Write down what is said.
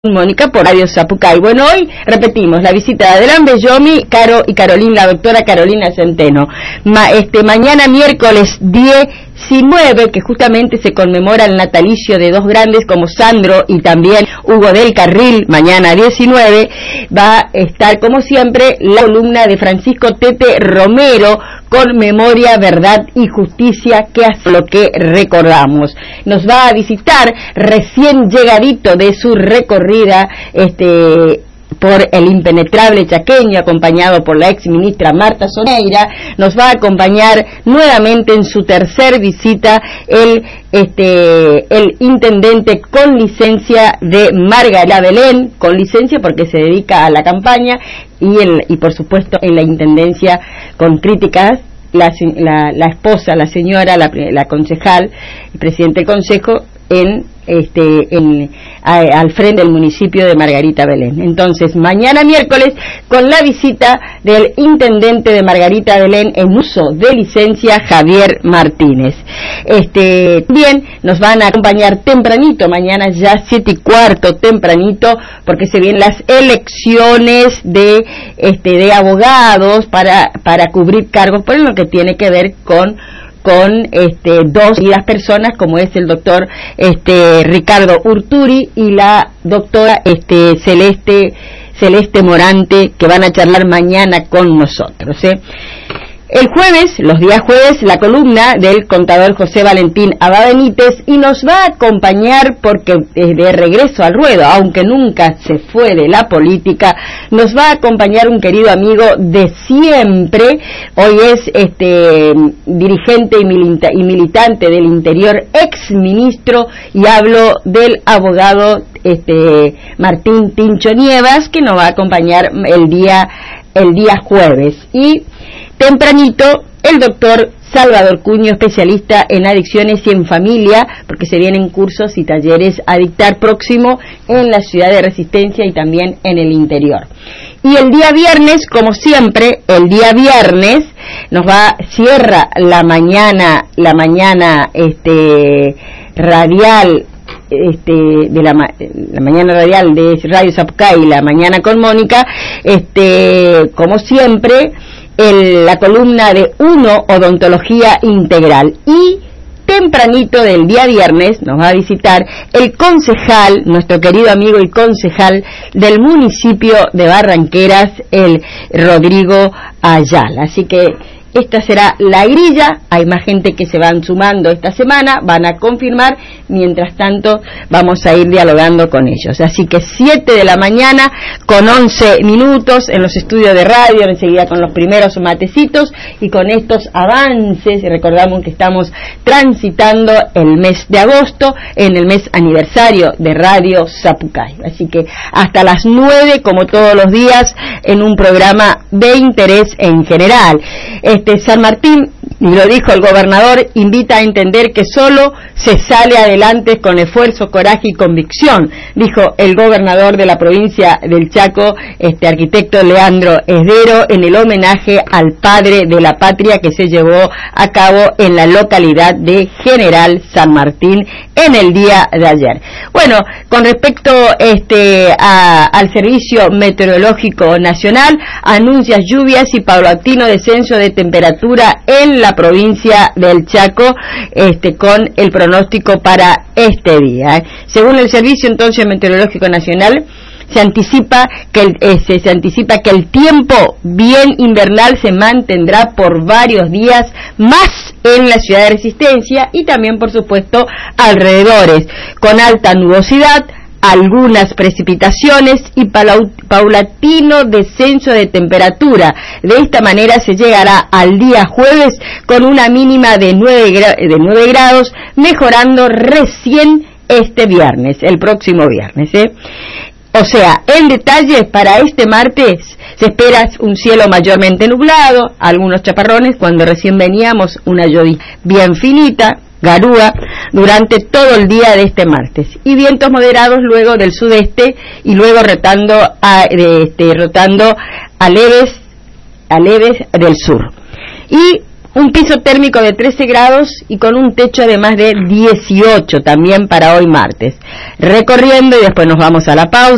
Mónica por Radio Zapucay. Bueno, hoy repetimos la visita de Adrián Bellomi, Caro y Carolina, la doctora Carolina Centeno. Mañana miércoles 19, que justamente se conmemora el natalicio de dos grandes como Sandro y también Hugo del Carril, mañana 19, va a estar como siempre la columna de Francisco Tete Romero, con memoria, verdad y justicia, que es lo que recordamos. Nos va a visitar recién llegadito de su recorrida por el impenetrable chaqueño, acompañado por la ex ministra Marta Soneira. Nos va a acompañar nuevamente en su tercer visita el intendente con licencia de Margarita Belén, con licencia porque se dedica a la campaña, y por supuesto en la intendencia con críticas la esposa, la señora, la concejal, el presidente del consejo al frente del municipio de Margarita Belén. Entonces, mañana miércoles, con la visita del intendente de Margarita Belén en uso de licencia, Javier Martínez. Bien, nos van a acompañar tempranito, mañana ya 7:15, tempranito, porque se vienen las elecciones de abogados para cubrir cargos, por lo que tiene que ver con dos y las personas, como es el doctor Ricardo Urturi y la doctora Celeste Morante, que van a charlar mañana con nosotros. El jueves, los días jueves, la columna del contador José Valentín Abad Benítez, y nos va a acompañar porque de regreso al ruedo, aunque nunca se fue de la política, nos va a acompañar un querido amigo de siempre. Hoy es dirigente y militante del Interior, ex ministro, y hablo del abogado Martín Tincho Nievas, que nos va a acompañar el día jueves. Y tempranito, el doctor Salvador Cuño, especialista en adicciones y en familia, porque se vienen cursos y talleres a dictar próximo en la ciudad de Resistencia y también en el interior. Y el día viernes, como siempre, cierra la mañana radial de la mañana radial de Radio Zapucay, la mañana con Mónica, como siempre, la columna de Odontología Integral. Y tempranito del día viernes nos va a visitar el concejal, nuestro querido amigo y concejal del municipio de Barranqueras, el Rodrigo Ayala. Así que esta será la grilla. Hay más gente que se van sumando esta semana, van a confirmar. Mientras tanto, vamos a ir dialogando con ellos. Así que 7 de la mañana con 11 minutos en los estudios de radio, enseguida con los primeros matecitos y con estos avances. Recordamos que estamos transitando el mes de agosto, en el mes aniversario de Radio Zapucay. Así que hasta las 9, como todos los días, en un programa de interés en general. San Martín, y lo dijo el gobernador, invita a entender que solo se sale adelante con esfuerzo, coraje y convicción, dijo el gobernador de la provincia del Chaco, arquitecto Leandro Esdero, en el homenaje al padre de la patria que se llevó a cabo en la localidad de General San Martín en el día de ayer. Bueno, con respecto al Servicio Meteorológico Nacional, anuncia lluvias y paulatino descenso de temperatura en la provincia del Chaco, con el pronóstico para este día. Según el Servicio entonces Meteorológico Nacional, se anticipa que el tiempo bien invernal se mantendrá por varios días más en la ciudad de Resistencia y también, por supuesto, alrededores, con alta nubosidad, algunas precipitaciones y paulatino descenso de temperatura. De esta manera se llegará al día jueves con una mínima de 9 grados, mejorando recién el próximo viernes. O sea, en detalle, para este martes se espera un cielo mayormente nublado, algunos chaparrones, cuando recién veníamos una lluvia bien finita, garúa, durante todo el día de este martes, y vientos moderados luego del sudeste y luego rotando a leves del sur. Y un piso térmico de 13 grados y con un techo de más de 18 también para hoy martes. Recorriendo y después nos vamos a la pausa.